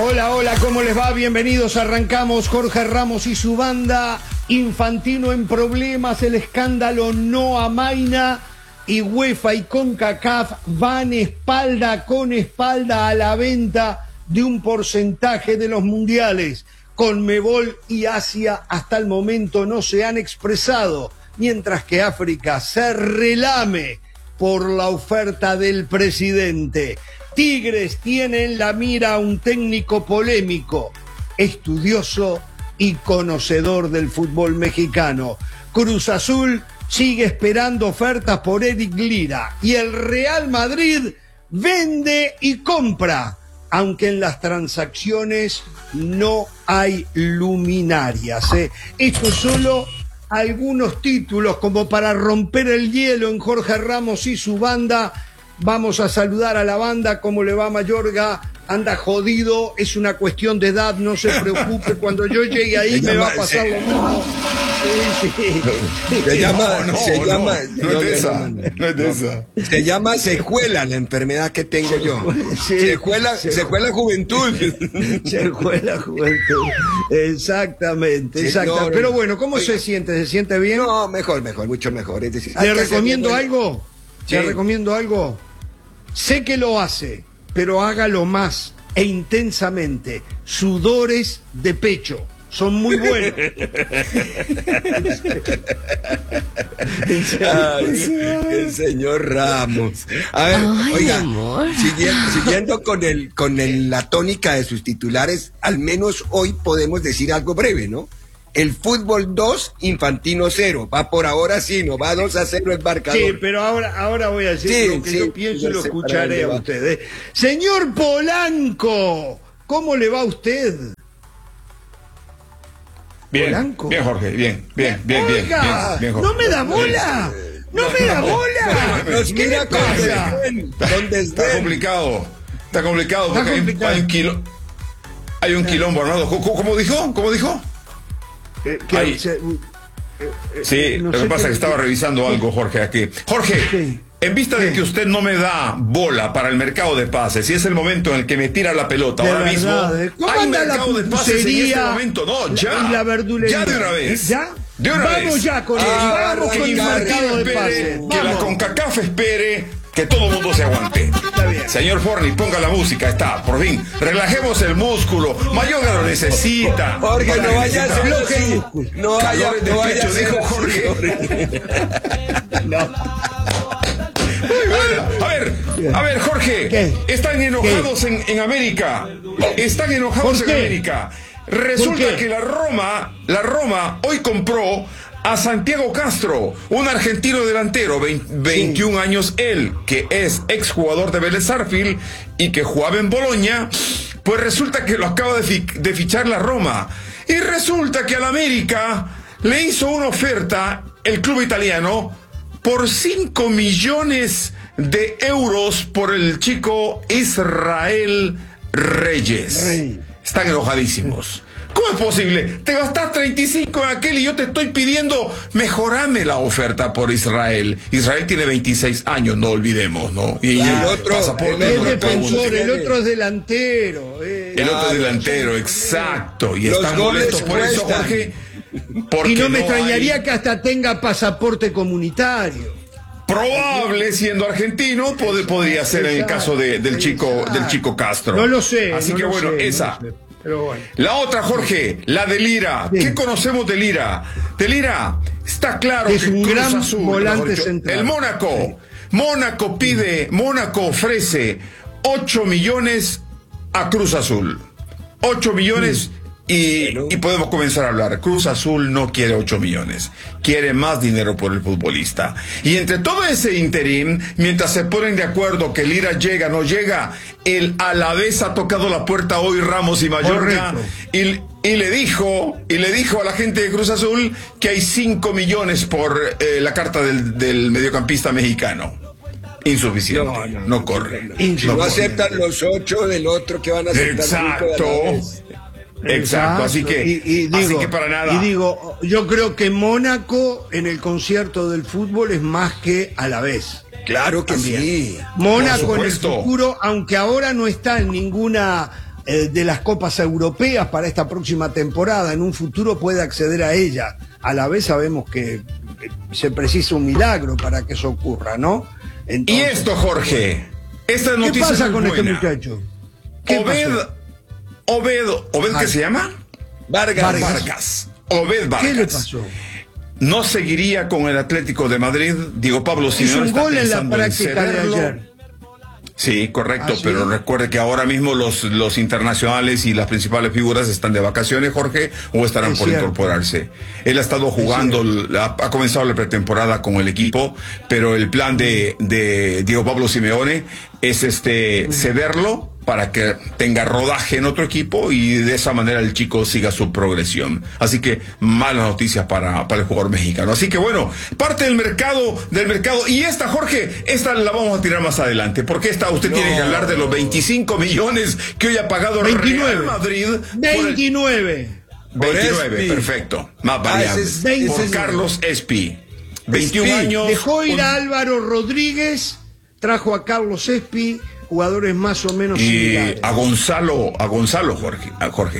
Hola, hola, ¿cómo les va? Bienvenidos, arrancamos. Jorge Ramos y su banda. Infantino en problemas, el escándalo no amaina y UEFA y CONCACAF van espalda con espalda a la venta de un porcentaje de los mundiales. Conmebol y Asia hasta el momento no se han expresado, mientras que África se relame por la oferta del presidente. Tigres tiene en la mira a un técnico polémico, estudioso y conocedor del fútbol mexicano. Cruz Azul sigue esperando ofertas por Eric Lira y el Real Madrid vende y compra, aunque en las transacciones no hay luminarias. Esto es solo algunos títulos como para romper el hielo en Jorge Ramos y su banda. Vamos a saludar a la banda. ¿Cómo le va, Mayorga? Anda jodido, es una cuestión de edad, no se preocupe, cuando yo llegue ahí me va a pasar lo mismo. Se llama secuela la enfermedad que tengo yo. Secuela juventud. Secuela juventud. Exactamente, exactamente. Pero bueno, ¿cómo se siente? ¿Se siente bien? No, mejor, mucho mejor. Es decir, ¿Le recomiendo algo? Sí. ¿Le recomiendo algo? Sé que lo hace, pero hágalo más e intensamente. Sudores de pecho. Son muy buenos. El señor Ramos. A ver, oiga, siguiendo con la tónica de sus titulares, al menos hoy podemos decir algo breve, ¿no? El fútbol 2, Infantino 0. Va por ahora sí, no va 2-0 el marcador. Sí, pero ahora voy a decir lo que yo pienso y lo escucharé a ustedes. Señor Polanco, ¿cómo le va a usted? Bien, Polanco. bien, Jorge, bien, Jorge. ¿No me da bola? ¡No me da bola! Nos ¿Qué mira le pasa? Está complicado porque hay un quilombo armado. ¿Cómo dijo? Sí, no lo sé que pasa es que estaba revisando algo, Jorge, aquí. Jorge, en vista de que usted no me da bola para el mercado de pases, y es el momento en el que me tira la pelota de ahora verdad, mismo, ¿cómo hay anda mercado la de pases en este momento. No, ya. Y la verdulería. Ya de una vez. ¿Ya? De una vamos vez. Ya con vamos con el mercado de pases. Que la CONCACAF espere que todo el mundo se aguante. Señor Forni, ponga la música, está, por fin. Relajemos el músculo. Mayorga lo necesita. Jorge, no vaya a ser así. No vaya a ser dijo Jorge. A ver, Jorge. ¿Qué? Están enojados en América. Están enojados en América. Resulta que la Roma hoy compró a Santiago Castro, un argentino delantero, 21 años él, que es exjugador de Vélez Sarsfield y que jugaba en Boloña. Pues resulta que lo acaba de fichar la Roma. Y resulta que al América le hizo una oferta el club italiano por 5 millones de euros por el chico Israel Reyes. Están enojadísimos. ¿Cómo es posible? Te gastas 35 en aquel y yo te estoy pidiendo mejorame la oferta por Israel. Israel tiene 26 años, no olvidemos, ¿no? Y el otro pasaporte es defensor, el otro es delantero. El otro es delantero, exacto. Y están molestos por eso, Jorge. Y no me extrañaría que hasta tenga pasaporte comunitario. Probable, siendo argentino, podría ser en el caso del chico Castro. No lo sé. Así que bueno, esa. Pero bueno. La otra, Jorge, la de Lira. ¿Qué conocemos de Lira? De Lira, está claro que es un Cruz gran Azul, volante central. El Mónaco ofrece 8 millones a Cruz Azul. 8 millones y podemos comenzar a hablar. Cruz Azul no quiere 8 millones, quiere más dinero por el futbolista. Y entre todo ese interín, mientras se ponen de acuerdo que Lira llega, no llega, el Alavés ha tocado la puerta hoy Ramos y Mayorga y le dijo a la gente de Cruz Azul que hay 5 millones por la carta del mediocampista mexicano. Insuficiente, no corre. No aceptan los 8 del otro que van a aceptar. Exacto, así que para nada. Y digo, yo creo que Mónaco en el concierto del fútbol es más que Alavés. Claro que también. Sí. Mónaco en el futuro, aunque ahora no está en ninguna de las copas europeas para esta próxima temporada. En un futuro puede acceder a ella. A la vez sabemos que se precisa un milagro para que eso ocurra, ¿no? Entonces, y esto, Jorge, esta noticia ¿qué pasa es muy con buena. este muchacho? Obed, ¿qué se llama? Vargas. Obed Vargas. ¿Qué le pasó? No seguiría con el Atlético de Madrid. Diego Pablo Simeone hizo un está gol en la pensando en práctica de cederlo. ayer. Sí, correcto, ¿Sí? pero recuerde que ahora mismo los internacionales y las principales figuras están de vacaciones, Jorge, o estarán por incorporarse. Él ha estado jugando, ha comenzado la pretemporada con el equipo, pero el plan de Diego Pablo Simeone es cederlo para que tenga rodaje en otro equipo y de esa manera el chico siga su progresión. Así que malas noticias para el jugador mexicano. Así que bueno, parte del mercado, y esta, Jorge, esta la vamos a tirar más adelante, porque usted tiene que hablar de los 25 millones que hoy ha pagado 29. Real Madrid. 29. 29, perfecto. Más variables. Por Carlos Espi. 21 años. Dejó ir a Álvaro Rodríguez, trajo a Carlos Espi, jugadores más o menos y similares. a Gonzalo, Jorge.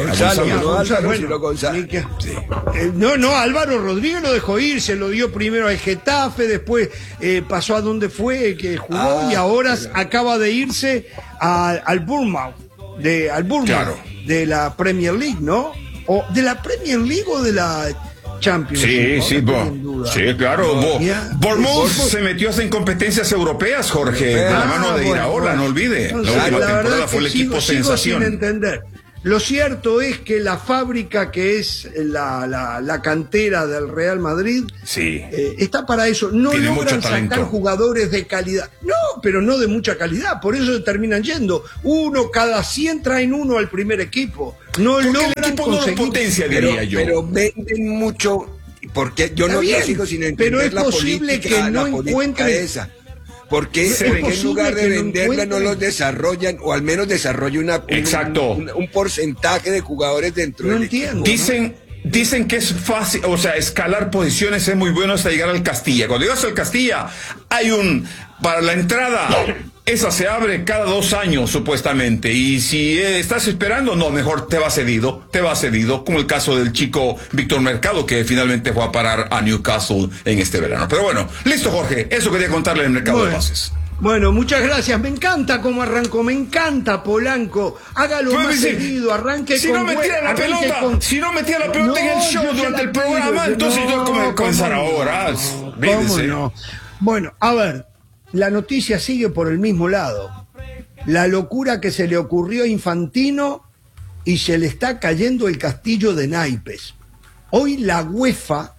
No, Álvaro Rodríguez lo dejó ir, se lo dio primero al Getafe, después pasó a donde fue, que jugó, y ahora acaba de irse al Bournemouth, Claro. de la Premier League, ¿no? O de la Premier League o de la Champions. Sí, claro. Bournemouth se metió en competencias europeas, Jorge, de la mano de Iraola, no olvide. Entonces, la última verdad temporada es fue el que equipo sigo sensación. sin entender. Lo cierto es que la fábrica que es la cantera del Real Madrid está para eso. No tiene logran mucho talento. sacar jugadores de calidad. No, pero no de mucha calidad. Por eso terminan yendo. Uno cada 100 traen uno al primer equipo. No logran el equipo conseguir. no lo potencia, diría yo. Pero venden mucho, porque yo no sigo sin entender pero es la posible política, que no la política encuentren. esa. ¿Por qué Es en lugar de posible que no venderla no encuentren. los desarrollan, o al menos desarrollan un porcentaje de jugadores dentro No del entiendo. equipo? Dicen que es fácil, o sea, escalar posiciones es muy bueno hasta llegar al Castilla. Cuando llegas al Castilla, para la entrada, esa se abre cada 2 años, supuestamente. Y si estás esperando, no, mejor te va cedido, como el caso del chico Víctor Mercado, que finalmente fue a parar a Newcastle en este verano. Pero bueno, listo, Jorge, eso quería contarle del mercado de pases. Bueno, muchas gracias. Me encanta cómo arrancó, me encanta Polanco. Hágalo más seguido, arranque si con... no metía la pelota, si no metía la pelota en el show durante el programa, entonces yo como comenzar ahora. ¿Cómo no? Bueno, a ver, la noticia sigue por el mismo lado. La locura que se le ocurrió a Infantino y se le está cayendo el castillo de naipes. Hoy la UEFA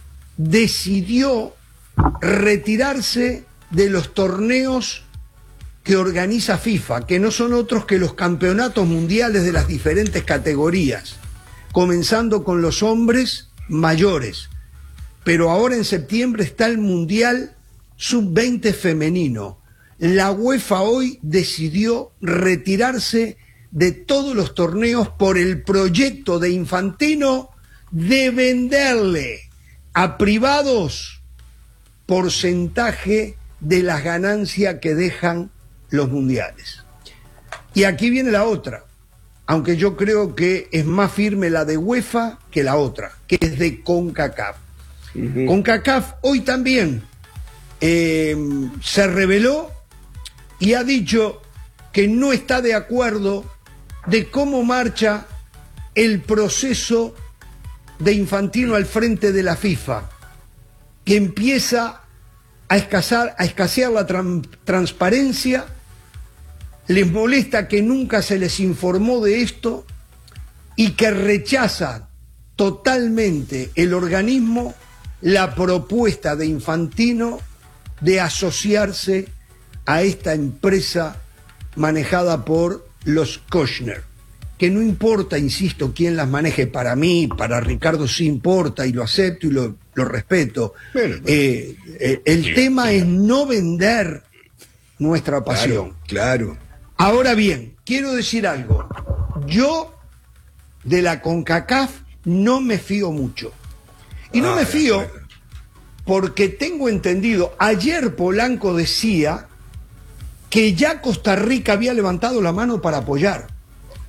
decidió retirarse de los torneos que organiza FIFA, que no son otros que los campeonatos mundiales de las diferentes categorías, comenzando con los hombres mayores. Pero ahora en septiembre está el Mundial Sub-20 femenino. La UEFA hoy decidió retirarse de todos los torneos por el proyecto de Infantino de venderle a privados porcentaje de las ganancias que dejan los mundiales. Y aquí viene la otra, aunque yo creo que es más firme la de UEFA que la otra, que es de CONCACAF. CONCACAF hoy también se reveló y ha dicho que no está de acuerdo de cómo marcha el proceso de Infantino al frente de la FIFA, que empieza a escasear la transparencia, les molesta que nunca se les informó de esto y que rechaza totalmente el organismo la propuesta de Infantino de asociarse a esta empresa manejada por los Kushner, que no importa, insisto, quién las maneje. Para mí, para Ricardo sí importa, y lo acepto y lo respeto. El tema es no vender nuestra pasión. Claro. Ahora bien, quiero decir algo. Yo de la CONCACAF no me fío mucho. Y no me fío porque tengo entendido, ayer Polanco decía que ya Costa Rica había levantado la mano para apoyar.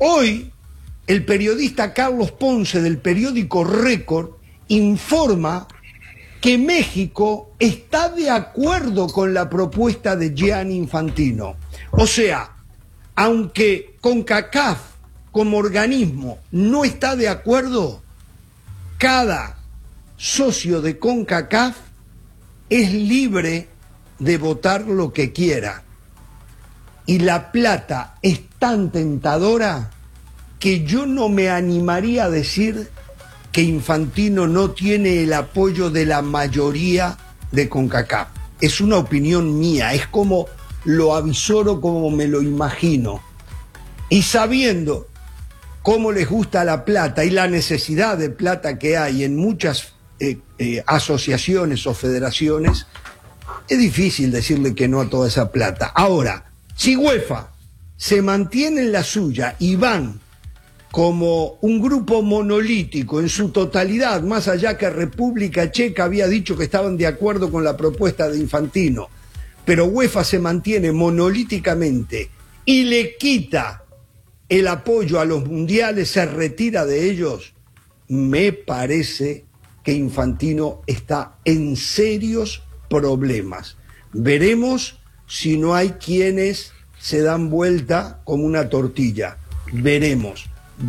Hoy, el periodista Carlos Ponce del periódico Récord informa que México está de acuerdo con la propuesta de Gianni Infantino. O sea, aunque CONCACAF como organismo no está de acuerdo, cada socio de CONCACAF es libre de votar lo que quiera. Y la plata es tan tentadora que yo no me animaría a decir que Infantino no tiene el apoyo de la mayoría de CONCACAF. Es una opinión mía, es como lo avisoro, como me lo imagino. Y sabiendo cómo les gusta la plata y la necesidad de plata que hay en muchas asociaciones o federaciones, es difícil decirle que no a toda esa plata. Ahora, si UEFA se mantiene en la suya y van como un grupo monolítico en su totalidad, más allá que República Checa había dicho que estaban de acuerdo con la propuesta de Infantino, pero UEFA se mantiene monolíticamente y le quita el apoyo a los mundiales, se retira de ellos, me parece que Infantino está en serios problemas. Veremos si no hay quienes se dan vuelta como una tortilla. Veremos.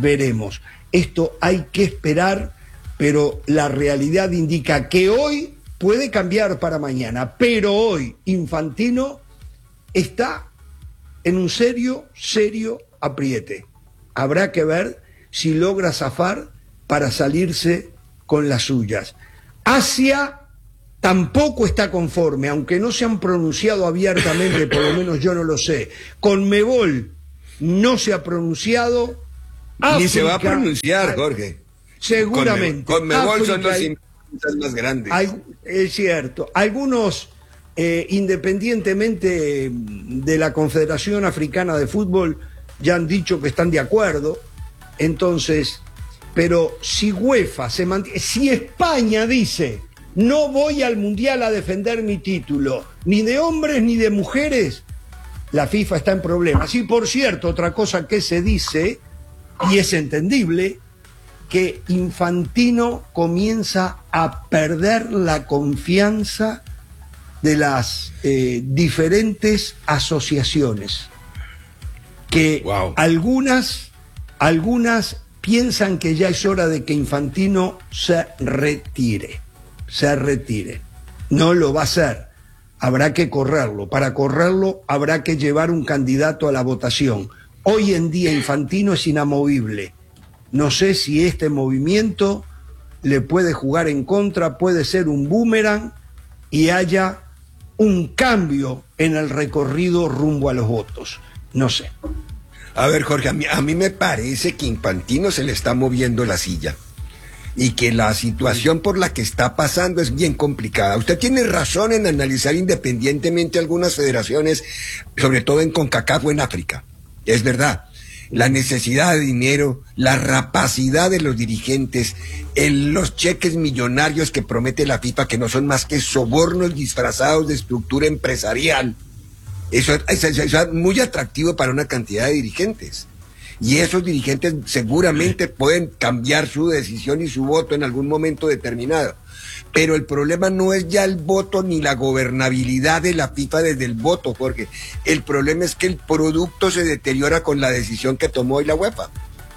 Esto hay que esperar, pero la realidad indica que hoy puede cambiar para mañana, pero hoy Infantino está en un serio apriete. Habrá que ver si logra zafar para salirse con las suyas. Asia tampoco está conforme, aunque no se han pronunciado abiertamente, por lo menos yo no lo sé. Conmebol no se ha pronunciado. África, ni se va a pronunciar, Jorge. Seguramente. Conmebol son los inversionistas más grandes. Es cierto. Algunos, independientemente de la Confederación Africana de Fútbol, ya han dicho que están de acuerdo. Entonces, pero si UEFA se mantiene, si España dice no voy al Mundial a defender mi título, ni de hombres ni de mujeres, la FIFA está en problemas. Y por cierto, otra cosa que se dice, y es entendible, que Infantino comienza a perder la confianza de las diferentes asociaciones, que algunas piensan que ya es hora de que Infantino se retire. No lo va a hacer, habrá que correrlo. Para correrlo habrá que llevar un candidato a la votación. Hoy en día Infantino es inamovible. No sé si este movimiento le puede jugar en contra, puede ser un boomerang y haya un cambio en el recorrido rumbo a los votos. No sé. A ver, Jorge, a mí me parece que Infantino se le está moviendo la silla y que la situación por la que está pasando es bien complicada. Usted tiene razón en analizar independientemente algunas federaciones, sobre todo en CONCACAF o en África. Es verdad, la necesidad de dinero, la rapacidad de los dirigentes, los cheques millonarios que promete la FIFA, que no son más que sobornos disfrazados de estructura empresarial. Eso es muy atractivo para una cantidad de dirigentes. Y esos dirigentes seguramente pueden cambiar su decisión y su voto en algún momento determinado. Pero el problema no es ya el voto ni la gobernabilidad de la FIFA desde el voto, porque el problema es que el producto se deteriora con la decisión que tomó hoy la UEFA.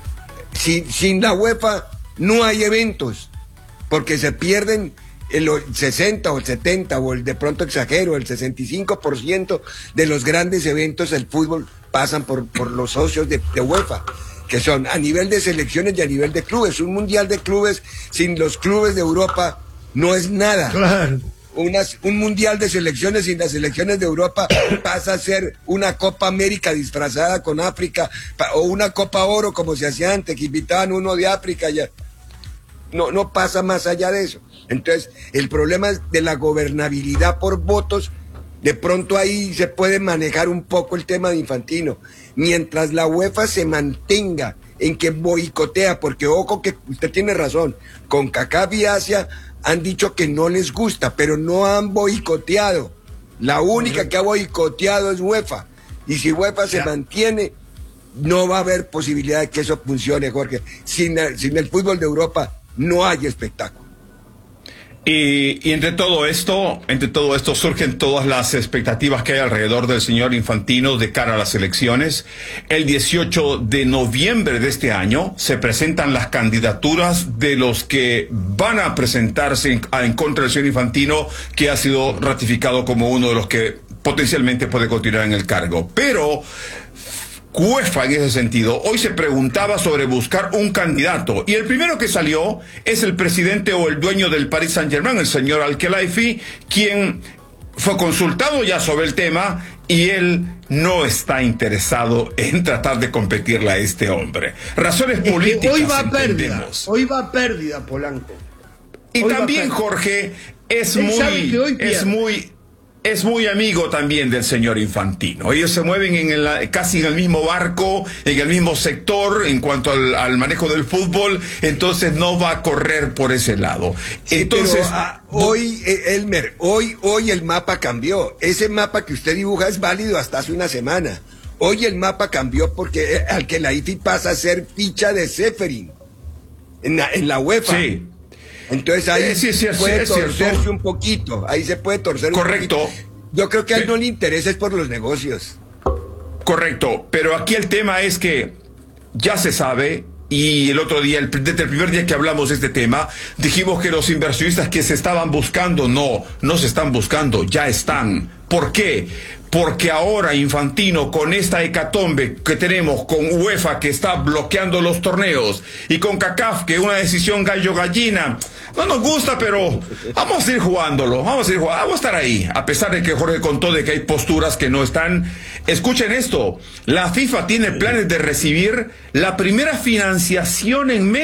Sin la UEFA no hay eventos, porque se pierden el 60 o el 70 o de pronto exagero, el 65% de los grandes eventos del fútbol pasan por los socios de UEFA, que son a nivel de selecciones y a nivel de clubes. Un mundial de clubes sin los clubes de Europa no es nada. Claro. Un mundial de selecciones sin las selecciones de Europa pasa a ser una Copa América disfrazada con África, o una Copa Oro como se hacía antes, que invitaban uno de África. Ya no pasa más allá de eso. Entonces, el problema es de la gobernabilidad por votos. De pronto ahí se puede manejar un poco el tema de Infantino. Mientras la UEFA se mantenga en que boicotea, porque ojo que usted tiene razón, CONCACAF y Asia han dicho que no les gusta, pero no han boicoteado. La única que ha boicoteado es UEFA. Y si UEFA se mantiene, no va a haber posibilidad de que eso funcione, Jorge. Sin el fútbol de Europa no hay espectáculo. Y entre todo esto surgen todas las expectativas que hay alrededor del señor Infantino de cara a las elecciones. El 18 de noviembre de este año se presentan las candidaturas de los que van a presentarse en contra del señor Infantino, que ha sido ratificado como uno de los que potencialmente puede continuar en el cargo. Pero UEFA, en ese sentido, hoy se preguntaba sobre buscar un candidato, y el primero que salió es el presidente o el dueño del Paris Saint-Germain, el señor Al-Khelaifi, quien fue consultado ya sobre el tema, y él no está interesado en tratar de competirle a este hombre. Razones políticas, hoy va a pérdida, Polanco. Y hoy también, Jorge, es muy amigo también del señor Infantino. Ellos se mueven casi en el mismo barco, en el mismo sector en cuanto al manejo del fútbol, entonces no va a correr por ese lado. Entonces, hoy, Elmer, hoy el mapa cambió. Ese mapa que usted dibuja es válido hasta hace una semana. Hoy el mapa cambió porque Al-Khelaifi pasa a ser ficha de Ceferin en la UEFA. Sí. Entonces ahí se puede torcerse un poquito, ahí se puede torcer un poquito. Yo creo que a él no le interesa es por los negocios. Correcto, pero aquí el tema es que ya se sabe, y el otro día, desde el primer día que hablamos de este tema, dijimos que los inversionistas que se estaban buscando, no se están buscando, ya están. ¿Por qué? Porque ahora Infantino, con esta hecatombe que tenemos con UEFA, que está bloqueando los torneos, y con CACAF, que es una decisión gallo-gallina, no nos gusta, pero vamos a ir jugándolo, vamos a estar ahí, a pesar de que Jorge contó de que hay posturas que no están. Escuchen esto, la FIFA tiene planes de recibir la primera financiación en